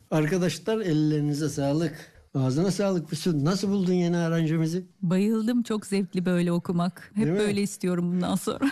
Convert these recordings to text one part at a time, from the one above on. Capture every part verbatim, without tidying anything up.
Arkadaşlar ellerinize sağlık. Ağzına sağlık Füsun. Nasıl buldun yeni aranjemizi? Bayıldım. Çok zevkli böyle okumak. Hep böyle istiyorum bundan sonra.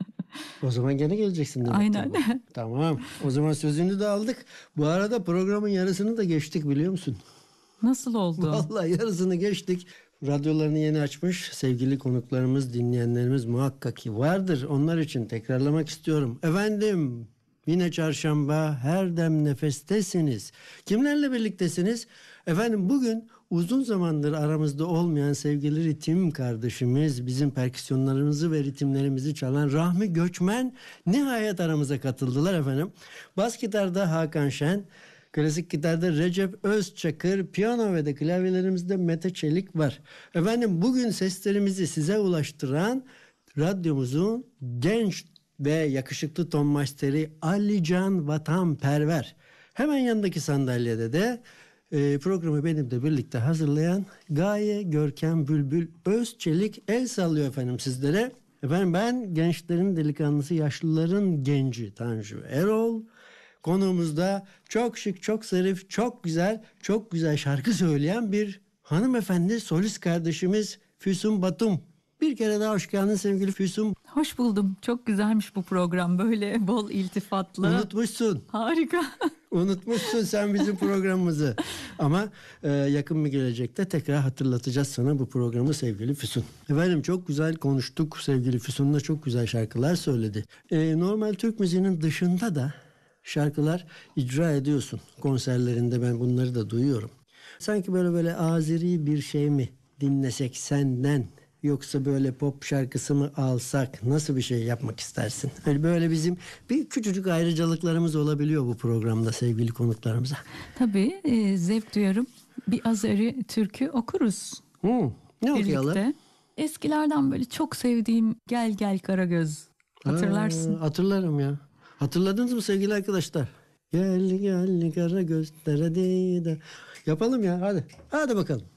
O zaman gene geleceksin demek. Aynen. Tamam. Tamam. O zaman sözünü de aldık. Bu arada programın yarısını da geçtik biliyor musun? Nasıl oldu? Vallahi yarısını geçtik. Radyolarını yeni açmış sevgili konuklarımız, dinleyenlerimiz muhakkak ki vardır. Onlar için tekrarlamak istiyorum. Efendim, yine çarşamba, her dem nefestesiniz. Kimlerle birliktesiniz? Efendim bugün uzun zamandır aramızda olmayan sevgili ritim kardeşimiz, bizim perküsyonlarımızı ve ritimlerimizi çalan Rahmi Göçmen nihayet aramıza katıldılar efendim. Bas gitarda Hakan Şen, klasik gitarda Recep Özçakır, piyano ve de klavyelerimizde Mete Çelik var. Efendim bugün seslerimizi size ulaştıran radyomuzun genç ve yakışıklı ton masteri Alican Vatanperver. Hemen yanındaki sandalyede de e, programı benimle birlikte hazırlayan Gaye Görkem Bülbül Özçelik el sallıyor efendim sizlere. Efendim ben gençlerin delikanlısı, yaşlıların genci Tanju Erol. Konuğumuzda çok şık, çok zarif, çok güzel, çok güzel şarkı söyleyen bir hanımefendi solist kardeşimiz Füsun Batum. Bir kere daha hoş geldin sevgili Füsun. Hoş buldum. Çok güzelmiş bu program. Böyle bol iltifatlı. Unutmuşsun. Harika. Unutmuşsun sen bizim programımızı. Ama e, yakın bir gelecekte tekrar hatırlatacağız sana bu programı sevgili Füsun. Efendim çok güzel konuştuk sevgili Füsun'la, çok güzel şarkılar söyledi. E, normal Türk müziğinin dışında da şarkılar icra ediyorsun. Konserlerinde ben bunları da duyuyorum. Sanki böyle böyle Azeri bir şey mi dinlesek senden, yoksa böyle pop şarkısı mı alsak, nasıl bir şey yapmak istersin? Hani böyle bizim bir küçücük ayrıcalıklarımız olabiliyor bu programda sevgili konuklarımıza. Tabii e, zevk duyarım. Bir Azeri türkü okuruz. Hmm, ne okuyalım? Birlikte. Eskilerden böyle çok sevdiğim Gel Gel Karagöz. Hatırlarsın. Aa, hatırlarım ya. Hatırladınız mı sevgili arkadaşlar? Gel gel Karagöz. Yapalım ya hadi. Hadi bakalım.